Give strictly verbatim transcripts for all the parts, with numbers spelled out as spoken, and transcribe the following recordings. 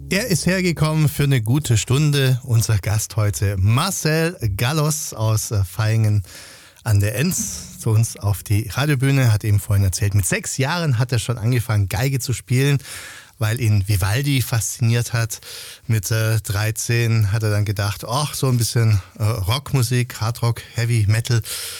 Er ist hergekommen für eine gute Stunde. Unser Gast heute, Marcel Gallos aus Vaihingen an der Enz, zu uns auf die Radiobühne, hat eben vorhin erzählt, mit sechs Jahren hat er schon angefangen, Geige zu spielen, weil ihn Vivaldi fasziniert hat. Mit äh, dreizehn hat er dann gedacht, ach, so ein bisschen äh, Rockmusik, Hardrock, Heavy Metal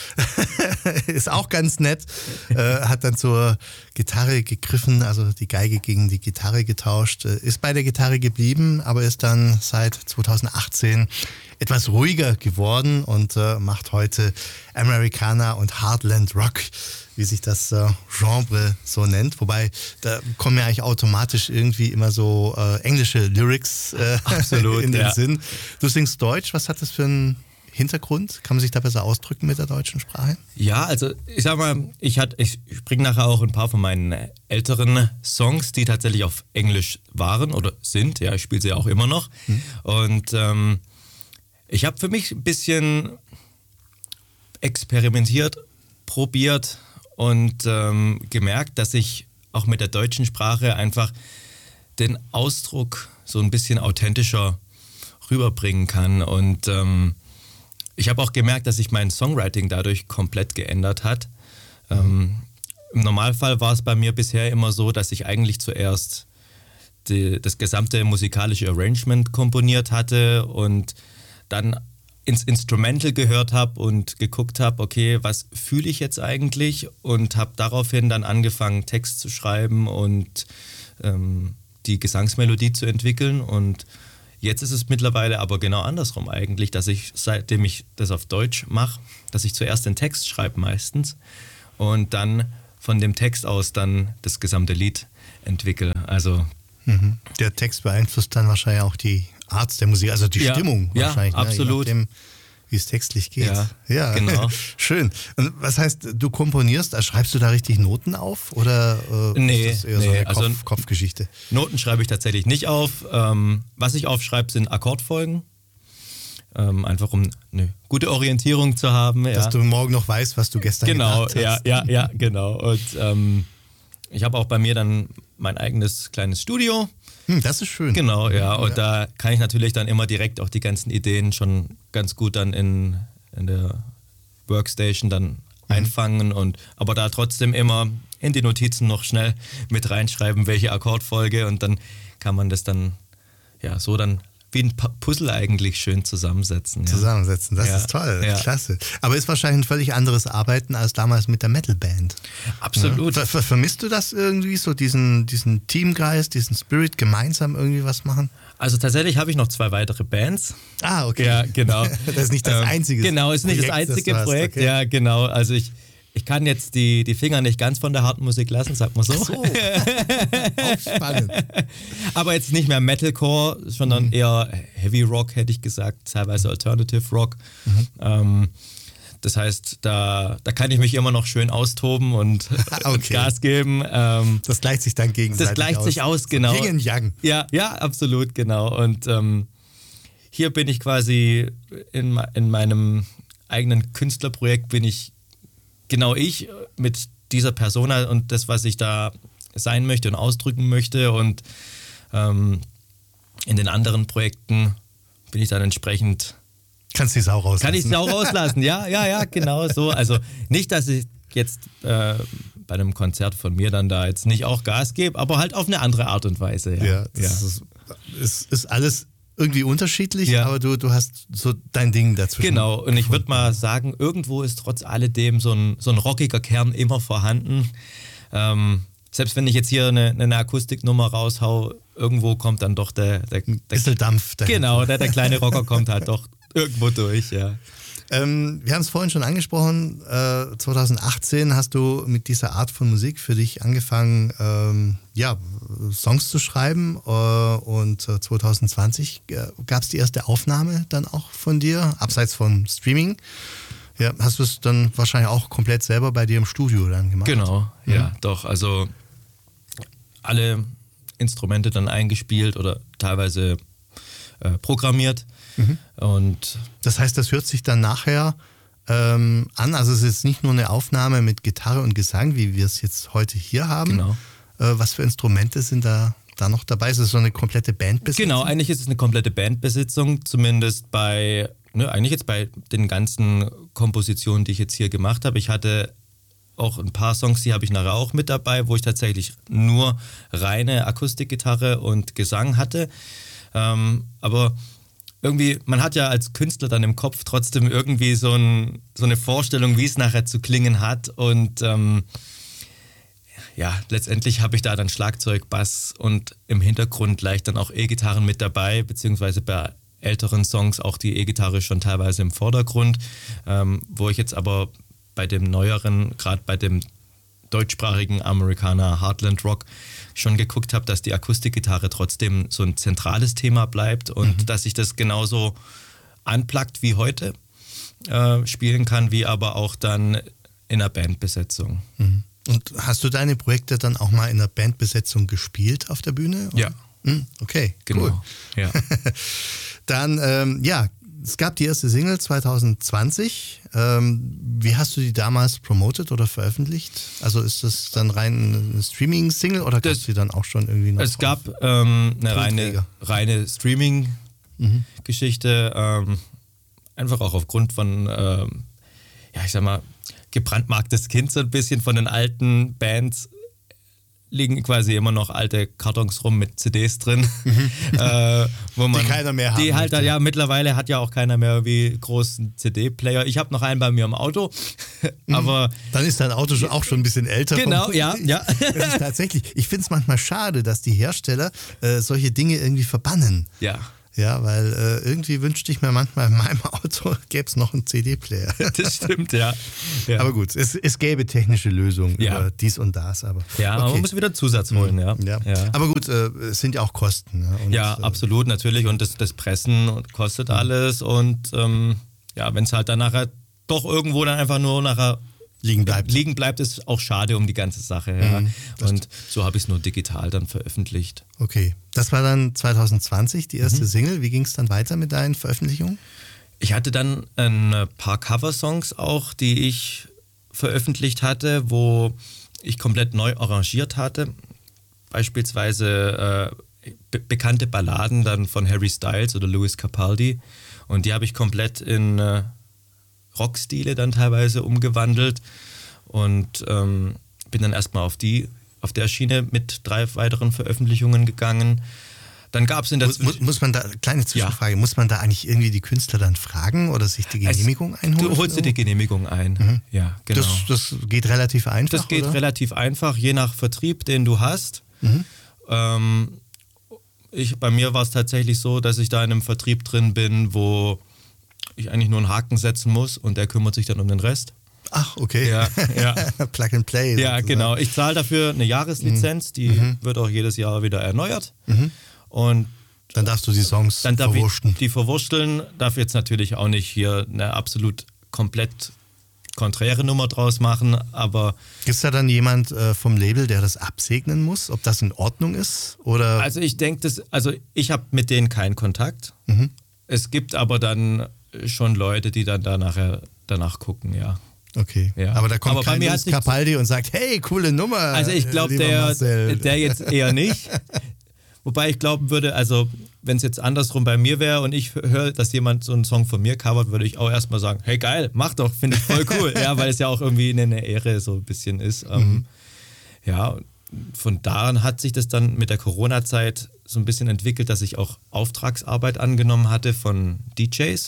ist auch ganz nett. Äh, hat dann zur Gitarre gegriffen, also die Geige gegen die Gitarre getauscht, äh, ist bei der Gitarre geblieben, aber ist dann seit zweitausendachtzehn etwas ruhiger geworden und äh, macht heute Americana und Heartland Rock, wie sich das äh, Genre so nennt. Wobei, da kommen ja eigentlich automatisch irgendwie immer so äh, englische Lyrics äh, Absolut, in den ja. Sinn. Du singst Deutsch, was hat das für einen Hintergrund? Kann man sich da besser ausdrücken mit der deutschen Sprache? Ja, also ich sag mal, ich, hat, ich bringe nachher auch ein paar von meinen älteren Songs, die tatsächlich auf Englisch waren oder sind. Ja, ich spiele sie auch immer noch. Hm. Und ähm, ich habe für mich ein bisschen experimentiert, probiert und ähm, gemerkt, dass ich auch mit der deutschen Sprache einfach den Ausdruck so ein bisschen authentischer rüberbringen kann. Und ähm, ich habe auch gemerkt, dass sich mein Songwriting dadurch komplett geändert hat. Ähm, im Normalfall war es bei mir bisher immer so, dass ich eigentlich zuerst die, das gesamte musikalische Arrangement komponiert hatte und dann ins Instrumental gehört habe und geguckt habe, okay, was fühle ich jetzt eigentlich? Und habe daraufhin dann angefangen, Text zu schreiben und ähm, die Gesangsmelodie zu entwickeln. Und jetzt ist es mittlerweile aber genau andersrum eigentlich, dass ich, seitdem ich das auf Deutsch mache, dass ich zuerst den Text schreibe meistens und dann von dem Text aus dann das gesamte Lied entwickle. Also mhm. Der Text beeinflusst dann wahrscheinlich auch die Art der Musik, also die ja, Stimmung ja, wahrscheinlich. Absolut. Ne? Je nachdem, wie es textlich geht. Ja, ja. Genau. Schön. Und was heißt, du komponierst, also schreibst du da richtig Noten auf oder äh, nee, ist das eher nee, so eine also Kopf, Kopfgeschichte? Noten schreibe ich tatsächlich nicht auf. Ähm, was ich aufschreibe, sind Akkordfolgen. Ähm, einfach um eine gute Orientierung zu haben. Dass ja. du morgen noch weißt, was du gestern genau, gedacht hast. Ja, ja, ja, genau. Und ähm, ich habe auch bei mir dann mein eigenes kleines Studio. Hm, das ist schön. Genau, ja. Und ja. da kann ich natürlich dann immer direkt auch die ganzen Ideen schon ganz gut dann in, in der Workstation dann mhm. einfangen. Und, aber da trotzdem immer in die Notizen noch schnell mit reinschreiben, welche Akkordfolge. Und dann kann man das dann ja so dann wie ein Puzzle eigentlich schön zusammensetzen. Ja. Zusammensetzen, das ja. ist toll, ja. klasse. Aber ist wahrscheinlich ein völlig anderes Arbeiten als damals mit der Metalband. Absolut. Ja? Ver- vermisst du das irgendwie, so diesen, diesen Teamgeist, diesen Spirit, gemeinsam irgendwie was machen? Also tatsächlich habe ich noch zwei weitere Bands. Ah, okay. Ja, genau. Das ist nicht das einzige Projekt. Genau, ist nicht Projekt, das einzige das Projekt. Okay. Ja, genau. Also ich, ich kann jetzt die, die Finger nicht ganz von der harten Musik lassen, sagt man so. Ach so. Auch spannend. Aber jetzt nicht mehr Metalcore, sondern mhm. eher Heavy Rock, hätte ich gesagt, teilweise Alternative Rock. Mhm. Ähm, das heißt, da, da kann ich mich immer noch schön austoben und, okay. und Gas geben. Ähm, das gleicht sich dann gegenseitig aus. Das gleicht aus. sich aus, genau. Yin und Yang. Ja, ja, absolut, genau. Und ähm, hier bin ich quasi in, in meinem eigenen Künstlerprojekt bin ich genau ich mit dieser Persona und das, was ich da sein möchte und ausdrücken möchte. Und ähm, in den anderen Projekten bin ich dann entsprechend... Kannst du die Sau rauslassen. Kann ich die Sau rauslassen, ja, ja, ja, genau so. Also nicht, dass ich jetzt äh, bei einem Konzert von mir dann da jetzt nicht auch Gas gebe, aber halt auf eine andere Art und Weise. Ja, ja, das ja. Ist, ist, ist alles irgendwie unterschiedlich, ja. aber du, du hast so dein Ding dazwischen. Genau, und ich würde mal sagen, irgendwo ist trotz alledem so ein, so ein rockiger Kern immer vorhanden. Ähm, selbst wenn ich jetzt hier eine, eine Akustiknummer raushau, irgendwo kommt dann doch der... der, der bisschen Dampf dahinter. Genau, der, der kleine Rocker kommt halt doch irgendwo durch, ja. Ähm, wir haben es vorhin schon angesprochen, äh, zweitausendachtzehn hast du mit dieser Art von Musik für dich angefangen, ähm, ja, Songs zu schreiben äh, und äh, zwanzig zwanzig äh, gab es die erste Aufnahme dann auch von dir, abseits von Streaming. Ja, hast du es dann wahrscheinlich auch komplett selber bei dir im Studio dann gemacht? Genau, ja, ja doch, also alle Instrumente dann eingespielt oder teilweise äh, programmiert. Mhm. Und das heißt, das hört sich dann nachher ähm, an, also es ist nicht nur eine Aufnahme mit Gitarre und Gesang, wie wir es jetzt heute hier haben. Genau. Äh, was für Instrumente sind da da noch dabei? Ist es so eine komplette Bandbesitzung? Genau, eigentlich ist es eine komplette Bandbesitzung, zumindest bei, ne, eigentlich jetzt bei den ganzen Kompositionen, die ich jetzt hier gemacht habe. Ich hatte auch ein paar Songs, die habe ich nachher auch mit dabei, wo ich tatsächlich nur reine Akustikgitarre und Gesang hatte. Ähm, aber irgendwie, man hat ja als Künstler dann im Kopf trotzdem irgendwie so, ein, so eine Vorstellung, wie es nachher zu klingen hat. Und ähm, ja, letztendlich habe ich da dann Schlagzeug, Bass und im Hintergrund leicht dann auch E-Gitarren mit dabei, beziehungsweise bei älteren Songs auch die E-Gitarre schon teilweise im Vordergrund, ähm, wo ich jetzt aber bei dem neueren, gerade bei dem deutschsprachigen Amerikaner Heartland Rock schon geguckt habe, dass die Akustikgitarre trotzdem so ein zentrales Thema bleibt und mhm. dass ich das genauso unplugged wie heute äh, spielen kann, wie aber auch dann in einer Bandbesetzung. Mhm. Und hast du deine Projekte dann auch mal in einer Bandbesetzung gespielt auf der Bühne? Ja. Mhm. Okay, genau. Cool. Ja. Dann, ähm, ja, es gab die erste Single zwanzig zwanzig. Ähm, wie hast du die damals promotet oder veröffentlicht? Also ist das dann rein eine Streaming-Single oder gab es die dann auch schon irgendwie noch? Es gab ähm, eine reine, reine Streaming-Geschichte, mhm. ähm, einfach auch aufgrund von, ähm, ja, ich sag mal, gebrandmarktes Kind so ein bisschen von den alten Bands. Liegen quasi immer noch alte Kartons rum mit C Ds drin, mhm. äh, wo man die keiner mehr hat. Die halt, ja, mittlerweile hat ja auch keiner mehr wie großen C D-Player. Ich habe noch einen bei mir im Auto, aber dann ist dein Auto schon, auch schon ein bisschen älter. Genau, ja, ja. Das ist tatsächlich. Ich finde es manchmal schade, dass die Hersteller äh, solche Dinge irgendwie verbannen. Ja. Ja, weil äh, irgendwie wünschte ich mir manchmal, in meinem Auto gäbe es noch einen C D-Player. Das stimmt, ja. ja. Aber gut, es, es gäbe technische Lösungen ja. über dies und das. Aber, ja, okay. man muss wieder Zusatz holen, ja. ja. ja. Aber gut, äh, es sind ja auch Kosten. Ja, und, ja absolut, natürlich. Und das, das Pressen kostet alles. Und ähm, ja, wenn es halt dann nachher doch irgendwo dann einfach nur nachher liegen bleibt. Liegen bleibt, ist auch schade um die ganze Sache. Ja. Mhm, und so habe ich es nur digital dann veröffentlicht. Okay, das war dann zwanzig zwanzig die erste mhm. Single. Wie ging es dann weiter mit deinen Veröffentlichungen? Ich hatte dann ein paar Coversongs auch, die ich veröffentlicht hatte, wo ich komplett neu arrangiert hatte. Beispielsweise äh, be- bekannte Balladen dann von Harry Styles oder Lewis Capaldi. Und die habe ich komplett in äh, Rockstile dann teilweise umgewandelt und ähm, bin dann erstmal auf die, auf der Schiene mit drei weiteren Veröffentlichungen gegangen. Dann gab es in der muss, muss, muss man da, kleine Zwischenfrage, ja. muss man da eigentlich irgendwie die Künstler dann fragen oder sich die Genehmigung es, einholen? Du holst dir die Genehmigung ein, mhm. ja, genau. Das, das geht relativ einfach, Das geht oder? relativ einfach, je nach Vertrieb, den du hast. Mhm. Ähm, ich, bei mir war es tatsächlich so, dass ich da in einem Vertrieb drin bin, wo ich eigentlich nur einen Haken setzen muss und der kümmert sich dann um den Rest. Ach, okay. Ja, ja. Plug and Play. Ja, sozusagen. Genau. Ich zahle dafür eine Jahreslizenz, die mhm. wird auch jedes Jahr wieder erneuert. Mhm. Und dann darfst du die Songs dann darf verwursten. Ich die verwursteln, darf jetzt natürlich auch nicht hier eine absolut komplett konträre Nummer draus machen, aber... Gibt es da dann jemand äh, vom Label, der das absegnen muss, ob das in Ordnung ist? Oder? Also ich denke, das, also ich habe mit denen keinen Kontakt. Mhm. Es gibt aber dann schon Leute, die dann da nachher danach gucken, ja. Okay, ja. aber da kommt aber kein Lewis Capaldi und sagt, hey, coole Nummer. Also ich glaube, der, der jetzt eher nicht. Wobei ich glauben würde, also wenn es jetzt andersrum bei mir wäre und ich höre, dass jemand so einen Song von mir covert, würde ich auch erstmal sagen, hey geil, mach doch, finde ich voll cool. Ja, weil es ja auch irgendwie eine Ehre so ein bisschen ist. Mhm. Ähm, ja, von da an hat sich das dann mit der Corona-Zeit so ein bisschen entwickelt, dass ich auch Auftragsarbeit angenommen hatte von D Js.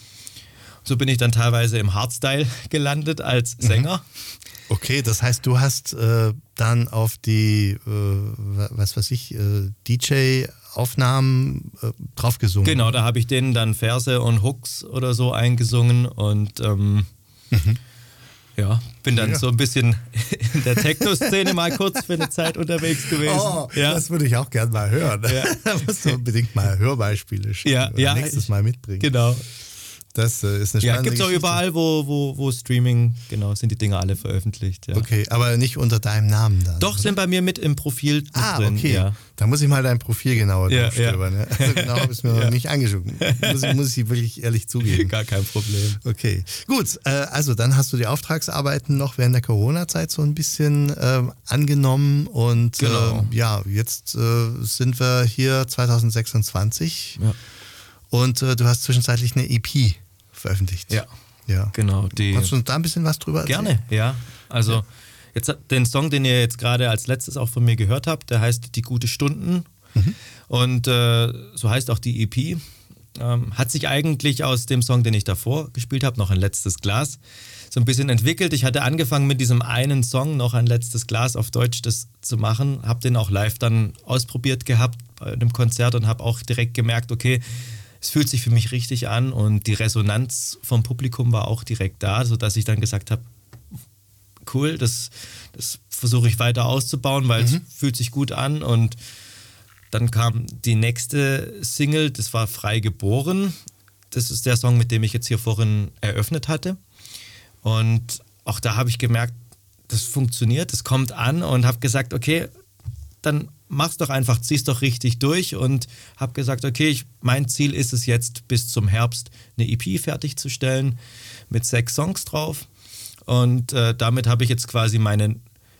So bin ich dann teilweise im Hardstyle gelandet als Sänger. Okay, das heißt, du hast äh, dann auf die, äh, was weiß ich, äh, D J-Aufnahmen äh, drauf gesungen. Genau, da habe ich denen dann Verse und Hooks oder so eingesungen und ähm, mhm. ja, bin dann ja. so ein bisschen in der Techno-Szene mal kurz für eine Zeit unterwegs gewesen. Oh, ja. das würde ich auch gerne mal hören. Ja. Da musst du unbedingt mal Hörbeispiele schicken ja, oder ja, nächstes Mal mitbringen. Genau. Das äh, ist eine spannende Ja, gibt es auch Geschichte. überall, wo, wo, wo Streaming, genau, sind die Dinger alle veröffentlicht. Ja. Okay, aber nicht unter deinem Namen dann. Doch, oder? sind bei mir mit im Profil mit Ah, drin. okay. Ja. Da muss ich mal dein Profil genauer Ja, durchstöbern. Ja. Also genau habe ich es mir Ja. noch nicht angeschaut. Muss, ich- muss ich wirklich ehrlich zugeben. Gar kein Problem. Okay, gut. Äh, also dann hast du die Auftragsarbeiten noch während der Corona-Zeit so ein bisschen ähm, angenommen und Genau. äh, ja, jetzt äh, sind wir hier zwanzig sechsundzwanzig Ja. und äh, du hast zwischenzeitlich eine E P veröffentlicht. Ja. Ja. Genau. Die Kannst du uns da ein bisschen was drüber erzählen? Gerne, ja. Also jetzt hat- den Song, den ihr jetzt gerade als letztes auch von mir gehört habt, der heißt Die gute Stunden. Mhm. Und äh, so heißt auch die E P. Ähm, hat sich eigentlich aus dem Song, den ich davor gespielt habe, noch ein letztes Glas, so ein bisschen entwickelt. Ich hatte angefangen mit diesem einen Song, noch ein letztes Glas auf Deutsch, das zu machen. Habe den auch live dann ausprobiert gehabt bei einem Konzert und habe auch direkt gemerkt, okay, es fühlt sich für mich richtig an und die Resonanz vom Publikum war auch direkt da, sodass ich dann gesagt habe, cool, das, das versuche ich weiter auszubauen, weil es fühlt sich gut an. Und dann kam die nächste Single, das war Frei geboren. Das ist der Song, mit dem ich jetzt hier vorhin eröffnet hatte. Und auch da habe ich gemerkt, das funktioniert, das kommt an und habe gesagt, okay, dann mach's doch einfach, zieh's doch richtig durch und habe gesagt, okay, ich, mein Ziel ist es jetzt bis zum Herbst eine E P fertigzustellen mit sechs Songs drauf und äh, damit habe ich jetzt quasi meine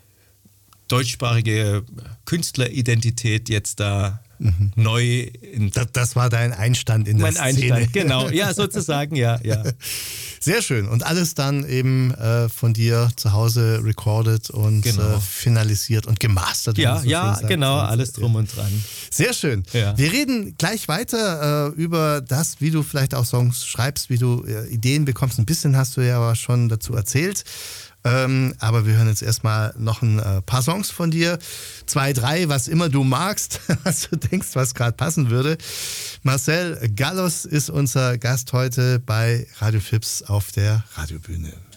deutschsprachige Künstleridentität jetzt da mhm. neu in Das, das war dein Einstand in der mein Szene. Einstand, genau, ja, sozusagen, ja, ja. Sehr schön. Und alles dann eben äh, von dir zu Hause recorded und Genau. äh, finalisiert und gemastert. wie Ja, man so ja, schön sagt. genau, Und, alles drum und dran. Sehr schön. Ja. Wir reden gleich weiter äh, über das, wie du vielleicht auch Songs schreibst, wie du äh, Ideen bekommst. Ein bisschen hast du ja aber schon dazu erzählt. Ähm, aber wir hören jetzt erstmal noch ein äh, paar Songs von dir. Zwei, drei, was immer du magst, was du denkst, was gerade passen würde. Marcel Gallos ist unser Gast heute bei Radio Fips auf der Radiobühne.